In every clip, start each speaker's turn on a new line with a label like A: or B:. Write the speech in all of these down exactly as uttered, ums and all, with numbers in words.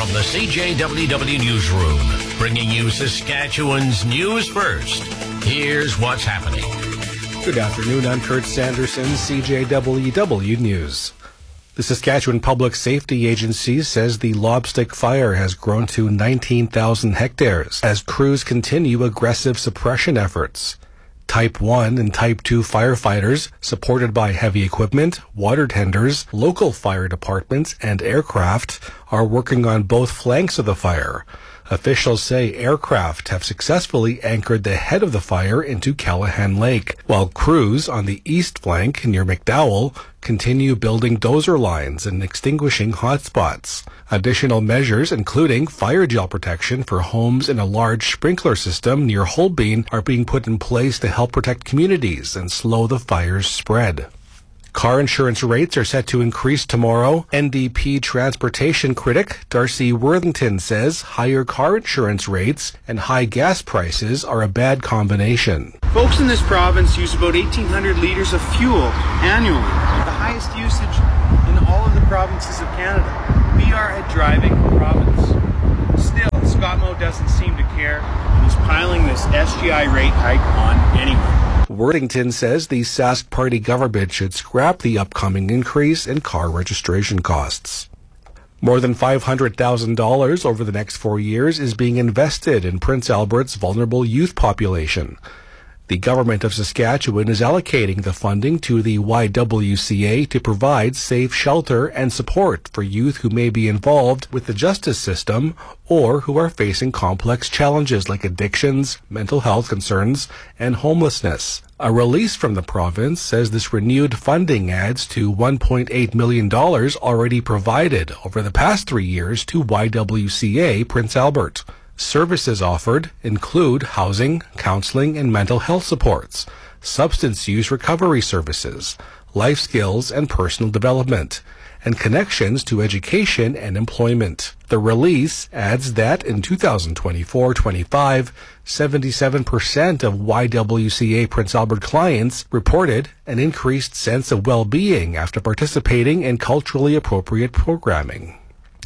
A: from the C J W W Newsroom, bringing you Saskatchewan's news first. Here's what's happening.
B: Good afternoon, I'm Kurt Sanderson, C J W W News. The Saskatchewan Public Safety Agency says the Lobstick fire has grown to nineteen thousand hectares as crews continue aggressive suppression efforts. Type one and Type two firefighters, supported by heavy equipment, water tenders, local fire departments, and aircraft, are working on both flanks of the fire. Officials say aircraft have successfully anchored the head of the fire into Callahan Lake, while crews on the east flank near McDowell continue building dozer lines and extinguishing hotspots. Additional measures, including fire gel protection for homes in a large sprinkler system near Holbein, are being put in place to help protect communities and slow the fire's spread. Car insurance rates are set to increase tomorrow. N D P transportation critic Darcy Worthington says higher car insurance rates and high gas prices are a bad combination.
C: Folks in this province use about eighteen hundred litres of fuel annually, the highest usage in all of the provinces of Canada. We are a driving province. Still, Scott Moe doesn't seem to care. He's piling this S G I rate hike on anyway.
B: Worthington says the Sask Party government should scrap the upcoming increase in car registration costs. More than five hundred thousand dollars over the next four years is being invested in Prince Albert's vulnerable youth population. The government of Saskatchewan is allocating the funding to the Y W C A to provide safe shelter and support for youth who may be involved with the justice system or who are facing complex challenges like addictions, mental health concerns, and homelessness. A release from the province says this renewed funding adds to one point eight million dollars already provided over the past three years to Y W C A Prince Albert. Services offered include housing, counseling, and mental health supports, substance use recovery services, life skills and personal development, and connections to education and employment. The release adds that in two thousand twenty-four twenty-five, seventy-seven percent of Y W C A Prince Albert clients reported an increased sense of well-being after participating in culturally appropriate programming.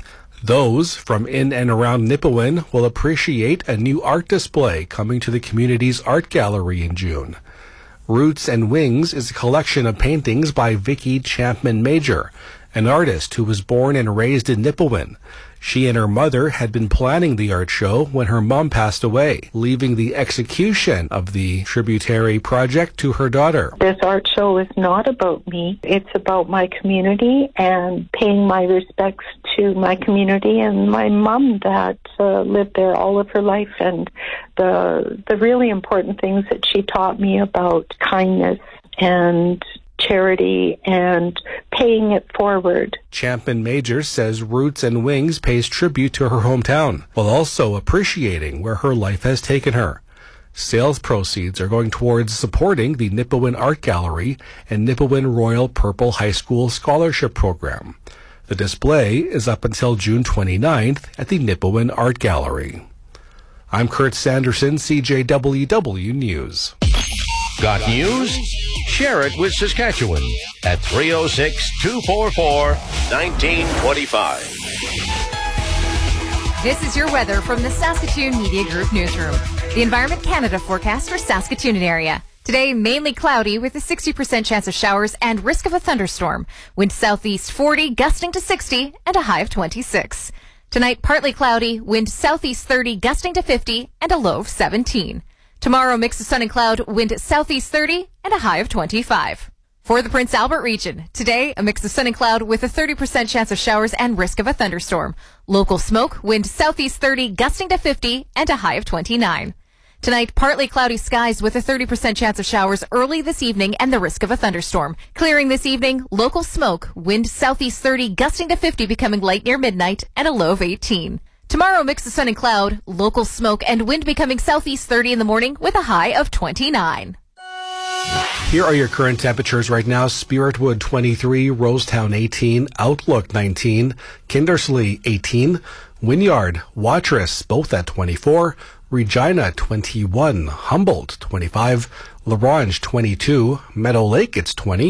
B: Those from in and around Nipawin will appreciate a new art display coming to the community's art gallery in June. Roots and Wings is a collection of paintings by Vicky Champman Major, an artist who was born and raised in Nipawin. She and her mother had been planning the art show when her mom passed away, leaving the execution of the tributary project to her daughter.
D: This art show is not about me. It's about my community and paying my respects to my community and my mom that uh, lived there all of her life, and the the really important things that she taught me about kindness and charity and paying it forward.
B: Champman Major says Roots and Wings pays tribute to her hometown, while also appreciating where her life has taken her. Sales proceeds are going towards supporting the Nipawin Art Gallery and Nipawin Royal Purple High School Scholarship Program. The display is up until June twenty-ninth at the Nipawin Art Gallery. I'm Kurt Sanderson, C J W W News.
A: Got news? Share it with Saskatchewan at three oh six, two four four, one nine two five.
E: This is your weather from the Saskatoon Media Group Newsroom. The Environment Canada forecast for Saskatoon and area. Today, mainly cloudy with a sixty percent chance of showers and risk of a thunderstorm. Wind southeast forty, gusting to sixty, and a high of twenty-six. Tonight, partly cloudy, wind southeast thirty, gusting to fifty, and a low of seventeen. Tomorrow, mix of sun and cloud, wind southeast thirty, and a high of twenty-five. For the Prince Albert region, today, a mix of sun and cloud with a thirty percent chance of showers and risk of a thunderstorm. Local smoke, wind southeast thirty, gusting to fifty, and a high of twenty-nine. Tonight, partly cloudy skies with a thirty percent chance of showers early this evening and the risk of a thunderstorm. Clearing this evening, local smoke, wind southeast thirty, gusting to fifty, becoming light near midnight, and a low of eighteen. Tomorrow, mix of sun and cloud, local smoke, and wind becoming southeast thirty in the morning with a high of twenty-nine.
B: Here are your current temperatures right now. Spiritwood twenty-three, Rosetown eighteen, Outlook nineteen, Kindersley eighteen, Wynyard, Watrous both at twenty-four, Regina twenty-one, Humboldt twenty-five, La Ronge twenty-two, Meadow Lake it's twenty,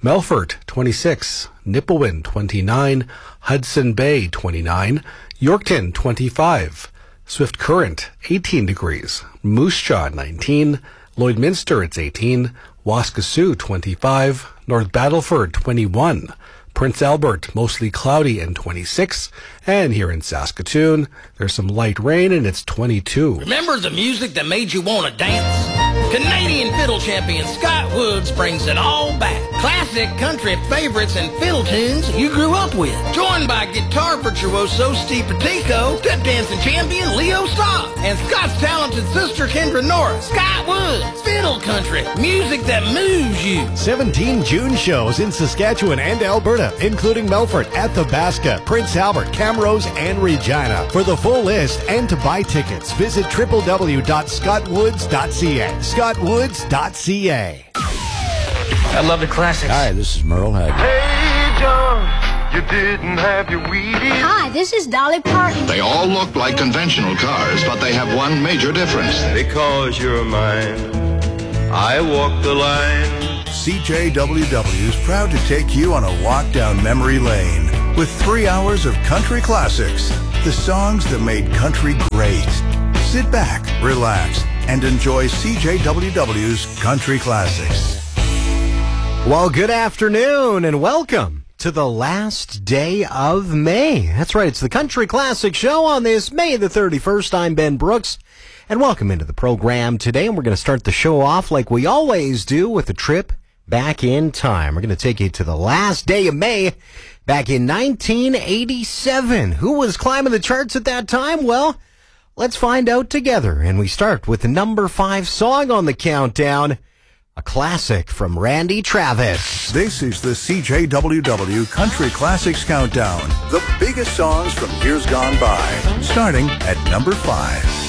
B: Melfort, twenty-six. Nipawin, twenty-nine. Hudson Bay, twenty-nine. Yorkton, twenty-five. Swift Current, eighteen degrees. Moose Jaw, nineteen. Lloydminster, it's eighteen. Waskesiu, twenty-five. North Battleford, twenty-one. Prince Albert, mostly cloudy and twenty-six. And here in Saskatoon, there's some light rain and it's twenty-two.
F: Remember the music that made you want to dance? Canadian fiddle champion Scott Woods brings it all back. Classic country favorites and fiddle tunes you grew up with. Joined by guitar virtuoso Steve Petico, tip dancing champion Leo Stock, and Scott's talented sister Kendra Norris. Scott Woods, fiddle country, music that moves you.
G: seventeen June shows in Saskatchewan and Alberta, including Melfort, Athabasca, Prince Albert, Camrose, and Regina. For the full list and to buy tickets, visit w w w dot scott woods dot c a. scott woods dot c a.
H: I love the classics.
I: Hi, this is Merle Haggard.
J: Hey, John, you didn't have your Wheaties.
K: Hi, this is Dolly Parton.
L: They all look like conventional cars, but they have one major difference.
J: Because you're mine, I walk the line.
M: C J W W is proud to take you on a walk down memory lane with three hours of country classics, the songs that made country great. Sit back, relax, and enjoy C J W W's Country Classics.
G: Well, good afternoon and welcome to the last day of May. That's right, it's the Country Classic Show on this May the thirty-first. I'm Ben Brooks, and welcome into the program today. And we're going to start the show off like we always do with a trip back in time. We're going to take you to the last day of May back in nineteen eighty-seven. Who was climbing the charts at that time? Well, let's find out together. And we start with the number five song on the countdown, a classic from Randy Travis.
M: This is the C J W W Country Classics Countdown, the biggest songs from years gone by, starting at number five.